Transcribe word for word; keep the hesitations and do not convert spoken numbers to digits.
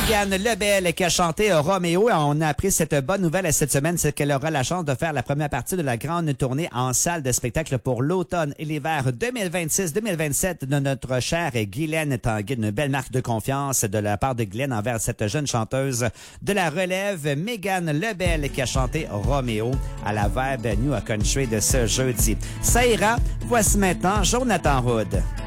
Mégane Lebel qui a chanté Roméo. On a appris cette bonne nouvelle cette semaine, c'est qu'elle aura la chance de faire la première partie de la grande tournée en salle de spectacle pour l'automne et l'hiver deux mille vingt-six deux mille vingt-sept de notre chère Guylaine Tanguay. Une belle marque de confiance de la part de Guylaine envers cette jeune chanteuse de la relève, Mégane Lebel, qui a chanté Roméo à la Vibe New Country de ce jeudi. Ça ira. Voici maintenant Jonathan Hood.